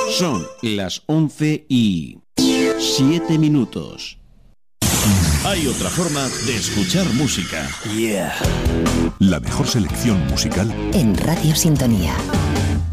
Son las 11:07. Hay otra forma de escuchar música. La mejor selección musical en Radio Sintonía.